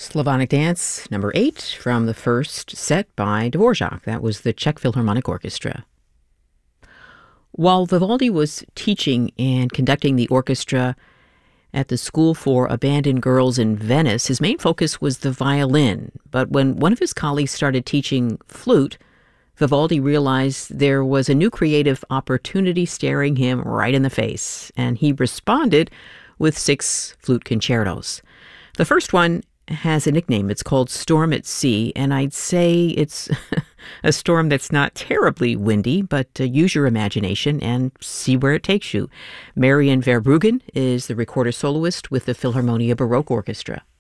Slavonic Dance, number 8, from the first set by Dvorak. That was the Czech Philharmonic Orchestra. While Vivaldi was teaching and conducting the orchestra at the School for Abandoned Girls in Venice, his main focus was the violin. But when one of his colleagues started teaching flute, Vivaldi realized there was a new creative opportunity staring him right in the face, and he responded with 6 flute concertos. The first one has a nickname. It's called Storm at Sea, and I'd say it's a storm that's not terribly windy, but use your imagination and see where it takes you. Marian Verbruggen is the recorder soloist with the Philharmonia Baroque Orchestra.